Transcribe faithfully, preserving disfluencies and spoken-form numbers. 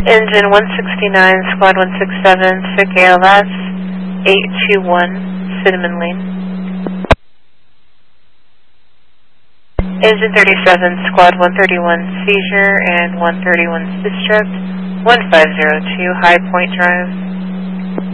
Engine one sixty-nine, Squad one sixty-seven, S I C A L S, eight two one, Cinnamon Lane. Engine thirty-seven, Squad one thirty-one, Seizure and one thirty-one, District, one five zero two, High Point Drive.